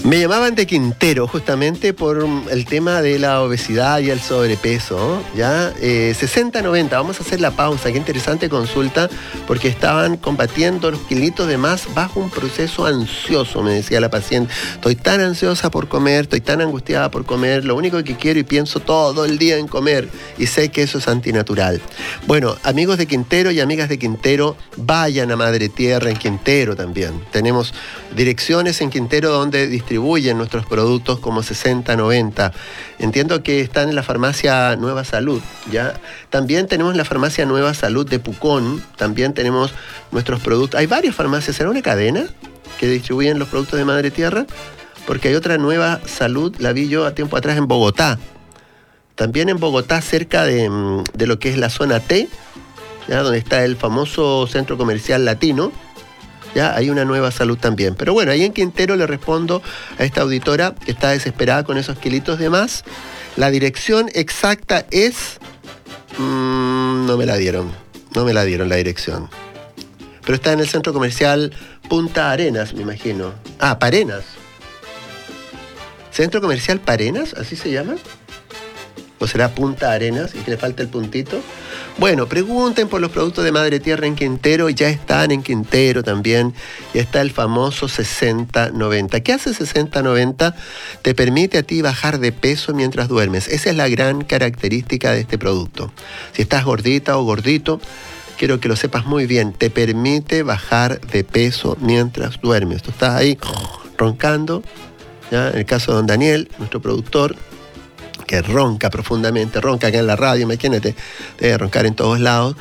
Me llamaban de Quintero justamente por el tema de la obesidad y el sobrepeso, ¿ya? 60-90, vamos a hacer la pausa, qué interesante consulta, porque estaban combatiendo los kilitos de más bajo un proceso ansioso, me decía la paciente. Estoy tan ansiosa por comer, estoy tan angustiada por comer, lo único que quiero y pienso todo el día en comer, y sé que eso es antinatural. Bueno, amigos de Quintero y amigas de Quintero, vayan a Madre Tierra en Quintero también. Tenemos direcciones en Quintero donde distribuyen nuestros productos como 60-90. Entiendo que están en la farmacia Nueva Salud, ¿ya? También tenemos la farmacia Nueva Salud de Pucón, también tenemos nuestros productos. Hay varias farmacias, ¿será una cadena que distribuyen los productos de Madre Tierra? Porque hay otra Nueva Salud, la vi yo a tiempo atrás en Bogotá. También en Bogotá, cerca de lo que es la zona T, ¿ya? Donde está el famoso centro comercial latino, ¿ya? Hay una Nueva Salud también. Pero bueno, ahí en Quintero le respondo a esta auditora que está desesperada con esos kilitos de más. La dirección exacta es... no me la dieron la dirección. Pero está en el centro comercial Punta Arenas, me imagino. Ah, Parenas. ¿Centro comercial Parenas? ¿Así se llama? ¿O será Punta Arenas y que le falta el puntito? Bueno, pregunten por los productos de Madre Tierra en Quintero, ya están en Quintero también, ya está el famoso 60-90. ¿Qué hace 60-90? Te permite a ti bajar de peso mientras duermes. Esa es la gran característica de este producto. Si estás gordita o gordito, quiero que lo sepas muy bien, te permite bajar de peso mientras duermes. Tú estás ahí roncando, ¿ya? En el caso de don Daniel, nuestro productor, que ronca profundamente, ronca acá en la radio, imagínate, debe roncar en todos lados.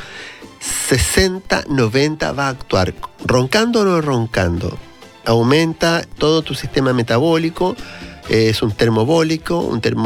60-90 va a actuar, roncando o no roncando. Aumenta todo tu sistema metabólico, es un termobólico,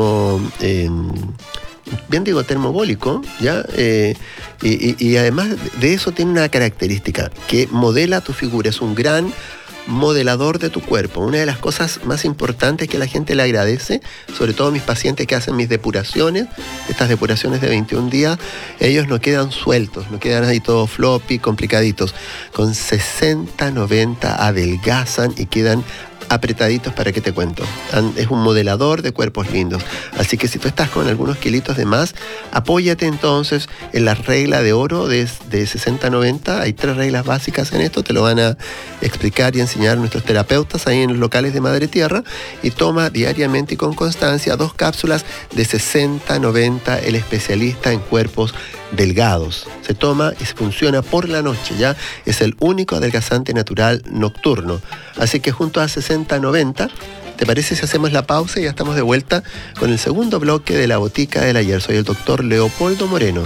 termobólico, ¿ya? Y además de eso tiene una característica, que modela tu figura, es un gran modelador de tu cuerpo. Una de las cosas más importantes que la gente le agradece, sobre todo mis pacientes que hacen mis depuraciones, estas depuraciones de 21 días, ellos no quedan sueltos, no quedan ahí todos floppy, complicaditos. Con 60-90 adelgazan y quedan apretaditos. ¿Para qué te cuento? Es un modelador de cuerpos lindos. Así que si tú estás con algunos kilitos de más, apóyate entonces en la regla de oro de 60-90. Hay 3 reglas básicas en esto, te lo van a explicar y enseñar nuestros terapeutas ahí en los locales de Madre Tierra, y toma diariamente y con constancia 2 cápsulas de 60-90, el especialista en cuerpos delgados. Se toma y se funciona por la noche, ¿ya? Es el único adelgazante natural nocturno. Así que junto a 60-90, ¿te parece si hacemos la pausa y ya estamos de vuelta con el segundo bloque de La Botica del Ayer? Soy el doctor Leopoldo Moreno.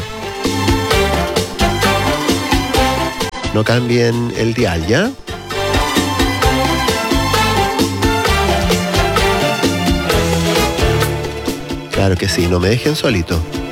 No cambien el dial, ¿ya? Claro que sí, no me dejen solito.